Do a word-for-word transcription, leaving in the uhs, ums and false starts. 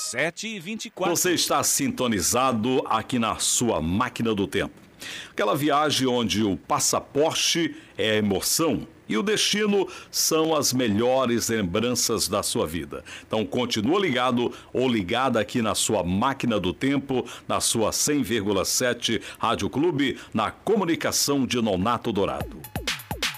sete e vinte e quatro. Você está sintonizado aqui na sua máquina do tempo. Aquela viagem onde o passaporte é a emoção e o destino são as melhores lembranças da sua vida. Então continua ligado ou ligada aqui na sua máquina do tempo, na sua cem vírgula sete Rádio Clube, na comunicação de Nonato Dourado.